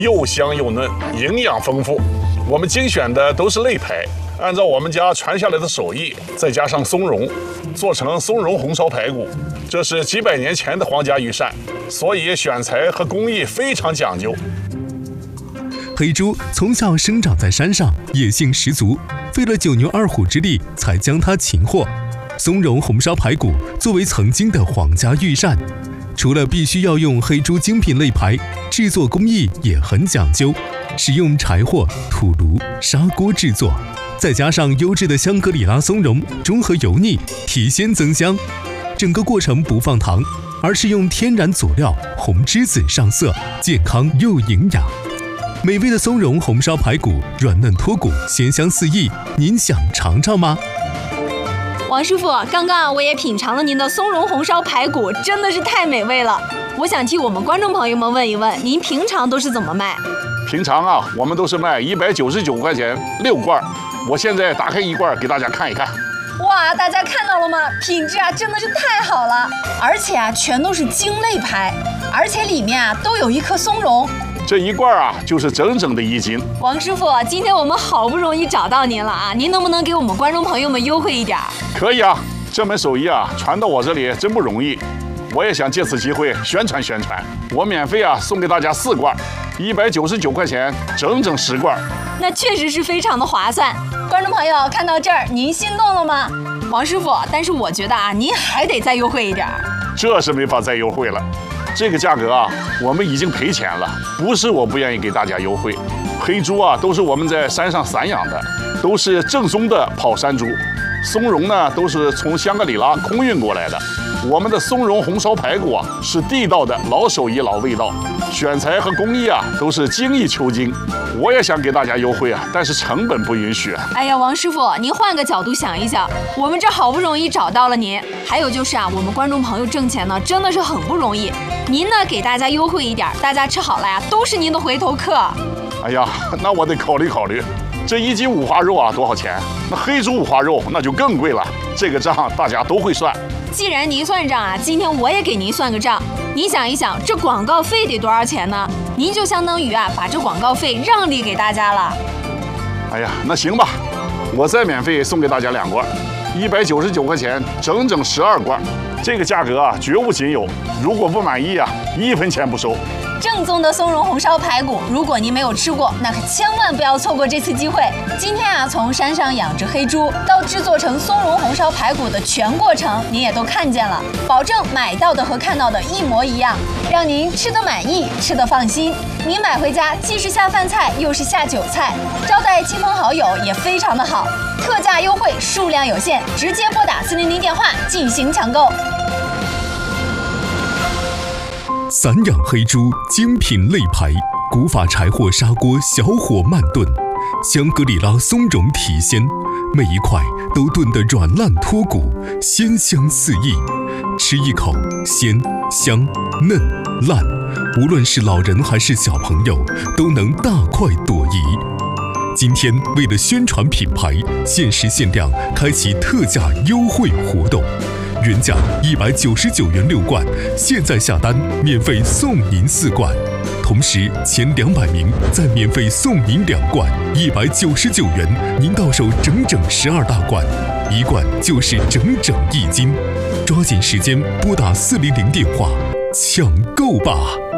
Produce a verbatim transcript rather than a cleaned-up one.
又香又嫩，营养丰富。我们精选的都是肋排，按照我们家传下来的手艺，再加上松茸，做成松茸红烧排骨。这是几百年前的皇家御膳，所以选材和工艺非常讲究。 黑猪从小生长在山上，野性十足，费了九牛二虎之力才将它擒获。松茸红烧排骨作为曾经的皇家御膳，除了必须要用黑猪精品肋排，制作工艺也很讲究，使用柴火、土炉、砂锅制作，再加上优质的香格里拉松茸，中和油腻，提鲜增香。整个过程不放糖，而是用天然佐料红栀子上色，健康又营养。美味的松茸红烧排骨，软嫩脱骨，鲜香四溢，您想尝尝吗？ 王师傅，刚刚我也品尝了您的松茸红烧排骨，真的是太美味了。我想替我们观众朋友们问一问，您平常都是怎么卖？ 平常啊，我们都是卖一百九十九块钱六罐。我现在打开一罐给大家看一看。 哇，大家看到了吗？品质啊真的是太好了，而且啊全都是精肋排，而且里面啊都有一颗松茸。 这一罐啊就是整整的一斤。 王师傅，今天我们好不容易找到您了啊，您能不能给我们观众朋友们优惠一点？ 可以啊，这门手艺啊传到我这里真不容易，我也想借此机会宣传宣传。我免费啊送给大家四罐，一百九十九块钱，整整十罐。 那确实是非常的划算。观众朋友看到这儿，您心动了吗？王师傅，但是我觉得啊，您还得再优惠一点。 这是没法再优惠了。这个价格啊，我们已经赔钱了，不是我不愿意给大家优惠。黑猪啊，都是我们在山上散养的，都是正宗的跑山猪。松茸呢，都是从香格里拉空运过来的。我们的松茸红烧排骨啊，是地道的老手艺、老味道，选材和工艺啊，都是精益求精。我也想给大家优惠啊，但是成本不允许。 哎呀，王师傅，您换个角度想一想，我们这好不容易找到了您，还有就是啊，我们观众朋友挣钱呢，真的是很不容易。您呢，给大家优惠一点，大家吃好了呀，都是您的回头客。 哎呀，那我得考虑考虑。这一斤五花肉啊，多少钱？那黑猪五花肉那就更贵了。这个账大家都会算。 既然您算账啊，今天我也给您算个账。你想一想，这广告费得多少钱呢？您就相当于啊，把这广告费让利给大家了。 哎呀，那行吧，我再免费送给大家两罐，一百九十九块钱，整整十二罐。这个价格啊，绝无仅有。如果不满意啊，一分钱不收。 正宗的松茸红烧排骨，如果您没有吃过，那可千万不要错过这次机会。今天啊，从山上养殖黑猪到制作成松茸红烧排骨的全过程，您也都看见了，保证买到的和看到的一模一样，让您吃得满意，吃得放心。您买回家既是下饭菜，又是下酒菜，招待亲朋好友也非常的好。特价优惠，数量有限，直接拨打四零零电话进行抢购。 散养黑猪精品肋排，古法柴火砂锅小火慢炖，香格里拉松茸提鲜，每一块都炖得软烂脱骨，鲜香四溢。吃一口，鲜香嫩烂，无论是老人还是小朋友，都能大快朵颐。今天为了宣传品牌，限时限量开启特价优惠活动。原价一百九十九元六罐，现在下单免费送您四罐，同时前两百名再免费送您两罐，一百九十九元，您到手整整十二大罐，一罐就是整整一斤，抓紧时间拨打四零零电话抢购吧。